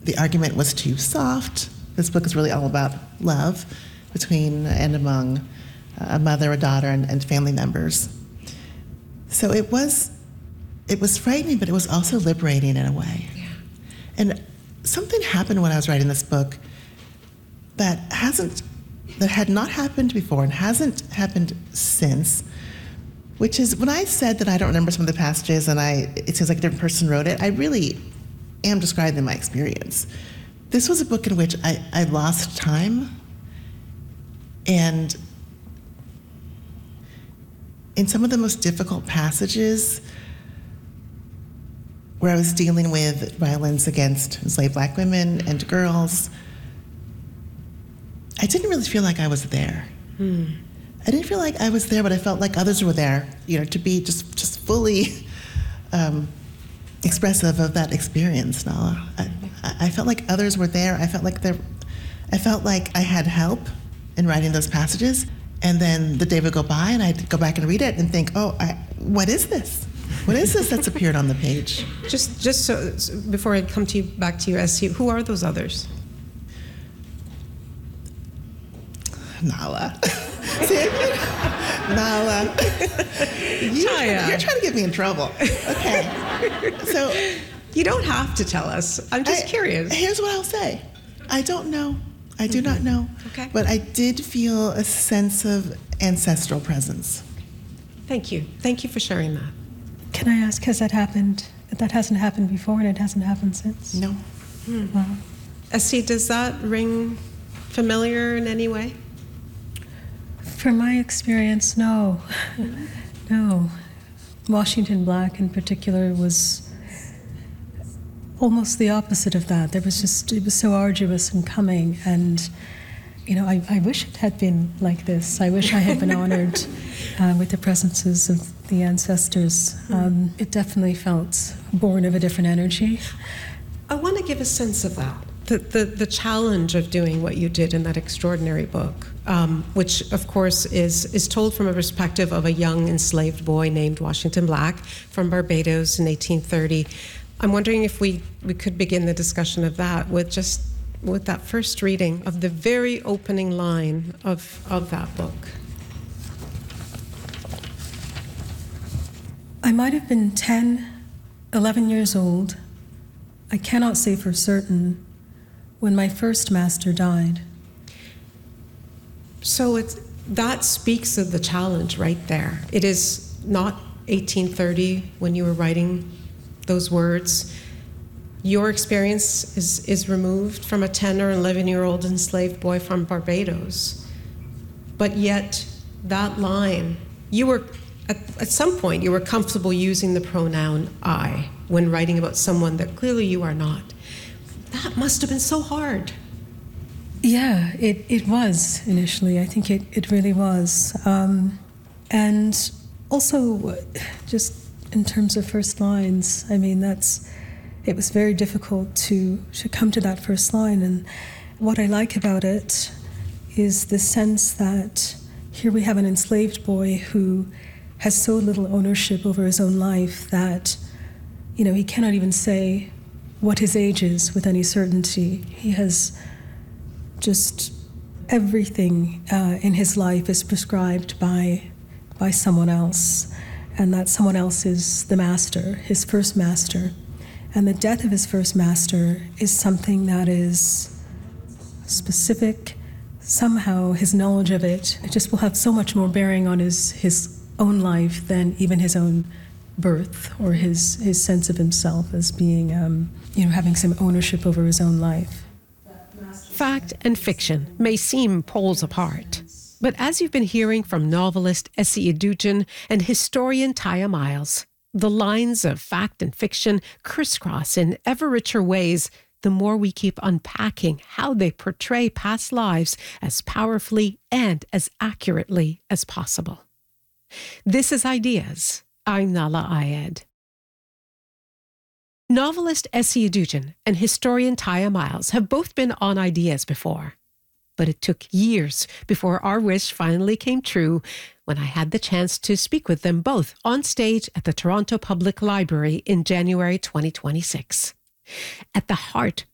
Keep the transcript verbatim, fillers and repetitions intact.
the argument was too soft. This book is really all about love between and among a mother, a daughter, and, and family members. So it was, it was frightening, but it was also liberating in a way. Yeah. And something happened when I was writing this book that hasn't, that had not happened before and hasn't happened since, which is when I said that I don't remember some of the passages and I, it seems like a different person wrote it, I really am describing my experience. This was a book in which I, I lost time, and in some of the most difficult passages where I was dealing with violence against enslaved Black women and girls, I didn't really feel like I was there. Hmm. I didn't feel like I was there, but I felt like others were there, you know, to be just, just fully um, expressive of that experience, Nala. I, I felt like others were there. I felt like there, I felt like I had help in writing those passages. And then the day would go by and I'd go back and read it and think, oh, I, what is this? What is this that's appeared on the page? Just just so, so before I come to you, back to you, S C, who are those others? Nala. See, Nala. You, Chaya. You're trying to get me in trouble. Okay. So you don't have to tell us. I'm just I, curious. Here's what I'll say. I don't know. I do mm-hmm. not know. Okay. But I did feel a sense of ancestral presence. Thank you. Thank you for sharing that. Can I ask, has that happened? That hasn't happened before and it hasn't happened since? No. Hmm. Wow. S C, does that ring familiar in any way? From my experience, no. Mm-hmm. No. Washington Black in particular was almost the opposite of that. There was just, it was so arduous in coming, and you know, I, I wish it had been like this. I wish I had been honored uh, with the presences of the ancestors. Um, it definitely felt born of a different energy. I want to give a sense of that. The, the, the challenge of doing what you did in that extraordinary book, um, which of course is, is told from a perspective of a young enslaved boy named Washington Black from Barbados in eighteen thirty. I'm wondering if we, we could begin the discussion of that with just with that first reading of the very opening line of, of that book. I might have been ten, eleven years old. I cannot say for certain, when my first master died. So it's, that speaks of the challenge right there. It is not eighteen thirty when you were writing those words. Your experience is, is removed from a ten or eleven year old enslaved boy from Barbados. But yet that line, you were, at, at some point, you were comfortable using the pronoun I when writing about someone that clearly you are not. That must have been so hard. Yeah, it, it was initially. I think it, it really was. Um, and also, just in terms of first lines, I mean, that's, it was very difficult to, to come to that first line. And what I like about it is the sense that here we have an enslaved boy who has so little ownership over his own life that, you know, he cannot even say what his age is with any certainty. He has just everything uh, in his life is prescribed by by someone else, and that someone else is the master, his first master. And the death of his first master is something that is specific. Somehow his knowledge of it, it just will have so much more bearing on his, his own life than even his own birth or his, his sense of himself as being, um, you know, having some ownership over his own life. Fact and fiction may seem poles apart, but as you've been hearing from novelist Essie Edugyan and historian Taya Miles, the lines of fact and fiction crisscross in ever richer ways the more we keep unpacking how they portray past lives as powerfully and as accurately as possible. This is Ideas. I'm Nahlah Ayed. Novelist Essie Edugyan and historian Taya Miles have both been on Ideas before, but it took years before our wish finally came true when I had the chance to speak with them both on stage at the Toronto Public Library in January twenty twenty-six. At the heart